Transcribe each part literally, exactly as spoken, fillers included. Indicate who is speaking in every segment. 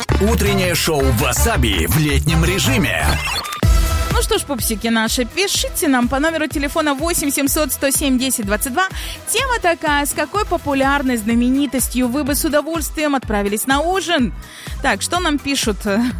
Speaker 1: Утреннее шоу «Васаби» в летнем режиме.
Speaker 2: Ну что ж, пупсики наши, пишите нам по номеру телефона восемь семьсот сто семь десять двадцать два. Тема такая: с какой популярной знаменитостью вы бы с удовольствием отправились на ужин? Так, что нам пишут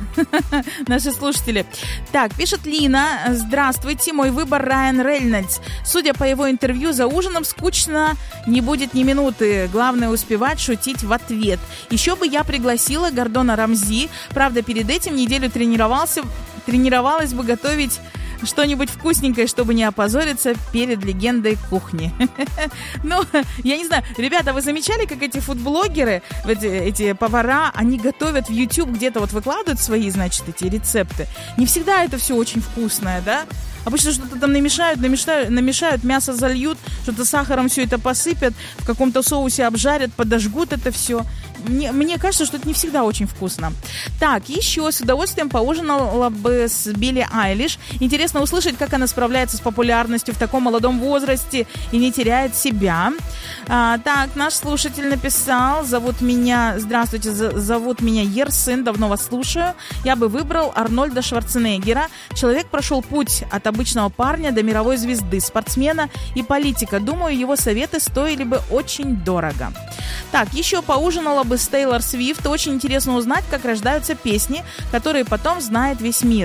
Speaker 2: наши слушатели? Так, пишет Лина: здравствуйте, мой выбор Райан Рейнольдс. Судя по его интервью, за ужином скучно не будет ни минуты. Главное успевать шутить в ответ. Еще бы я пригласила Гордона Рамзи. Правда, перед этим неделю тренировался, тренировалась бы готовить что-нибудь вкусненькое, чтобы не опозориться перед легендой кухни. Ну, я не знаю, ребята, вы замечали, как эти фудблогеры, эти, эти повара, они готовят в YouTube, где-то вот выкладывают свои, значит, эти рецепты. Не всегда это все очень вкусное, да? Обычно что-то там намешают, намешают, намешают, мясо зальют, что-то сахаром все это посыпят, в каком-то соусе обжарят, подожгут это все. Мне, мне кажется, что это не всегда очень вкусно. Так, еще с удовольствием поужинала бы с Билли Айлиш. Интересно услышать, как она справляется с популярностью в таком молодом возрасте и не теряет себя. А, так, наш слушатель написал: зовут меня, здравствуйте, зовут меня Ерсын, давно вас слушаю. Я бы выбрал Арнольда Шварценеггера. Человек прошел путь от обычного парня до мировой звезды, спортсмена и политика. Думаю, его советы стоили бы очень дорого. Так, еще поужинала бы с Тейлор Свифт. Очень интересно узнать, как рождаются песни, которые потом знает весь мир.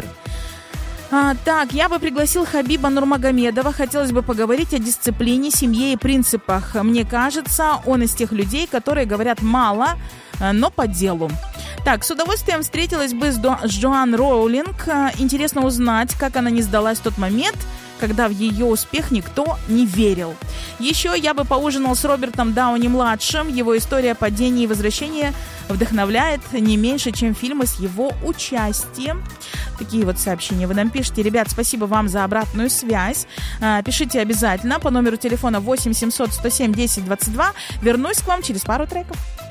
Speaker 2: А, так, я бы пригласил Хабиба Нурмагомедова. Хотелось бы поговорить о дисциплине, семье и принципах. Мне кажется, он из тех людей, которые говорят мало, но по делу. Так, с удовольствием встретилась бы с, До- с Джоан Роулинг. Интересно узнать, как она не сдалась в тот момент, когда в ее успех никто не верил. Еще я бы поужинал с Робертом Дауни-младшим. Его история падения и возвращения вдохновляет не меньше, чем фильмы с его участием. Такие вот сообщения вы нам пишете. Ребят, спасибо вам за обратную связь. Пишите обязательно по номеру телефона восемь семьсот сто семь десять двадцать два. Вернусь к вам через пару треков.